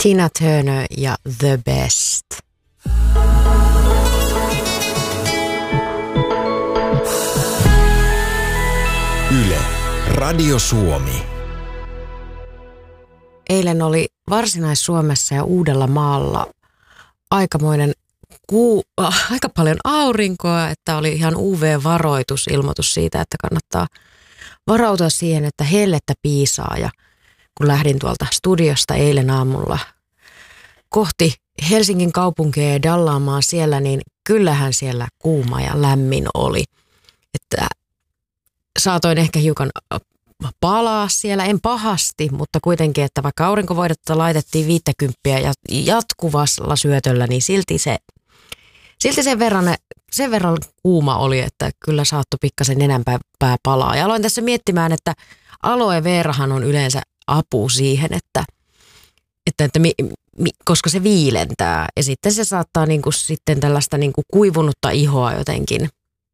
Tina Turner ja The Best. Yle, Radio Suomi. Eilen oli Varsinais-Suomessa ja Uudellamaalla aikamoinen aika paljon aurinkoa, että oli ihan UV-varoitusilmoitus siitä, että kannattaa varautua siihen, että hellettä piisaa. Ja kun lähdin tuolta studiosta eilen aamulla kohti Helsingin kaupunkia ja dallaamaan siellä, niin kyllähän siellä kuuma ja lämmin oli. Että saatoin ehkä hiukan palaa siellä, en pahasti, mutta kuitenkin, että vaikka aurinkovoidetta laitettiin 50 ja jatkuvalla syötöllä, niin silti sen verran kuuma oli, että kyllä saattoi pikkasen enempää palaa. Ja aloin tässä miettimään, että aloe verahan on yleensä apu siihen, koska se viilentää ja sitten se saattaa niinku sitten tällaista niinku kuivunutta ihoa jotenkin.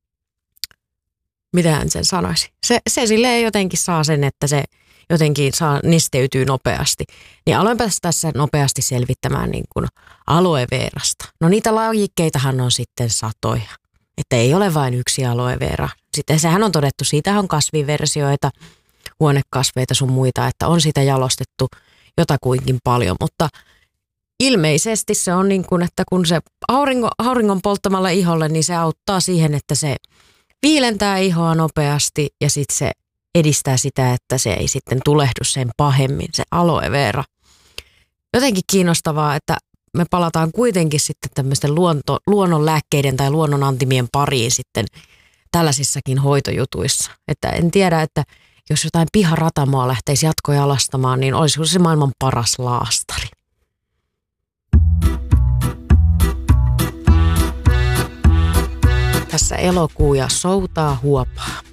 Mitähän sen sanoisi? Se silleen jotenkin saa sen, että se jotenkin nesteytyy nopeasti. Niin aloinpa tässä nopeasti selvittämään niin kuin aloe verasta. No niitä lajikkeitahan on sitten satoja. Että ei ole vain yksi aloe vera. Sitten sehän on todettu, siitä on kasviversioita, huonekasveita sun muita, että on sitä jalostettu jotakuinkin paljon. Mutta ilmeisesti se on niin kuin, että kun se auringon polttamalla iholle, niin se auttaa siihen, että se viilentää ihoa nopeasti ja sitten se edistää sitä, että se ei sitten tulehdu sen pahemmin, se aloe vera. Jotenkin kiinnostavaa, että me palataan kuitenkin sitten tämmöisten luonnonlääkkeiden tai luonnonantimien pariin sitten tällaisissakin hoitojutuissa. Että en tiedä, että jos jotain piharatamoa lähteisi jatkojalastamaan, niin olisiko se maailman paras laastari. Tässä elokuu ja soutaa huopaa.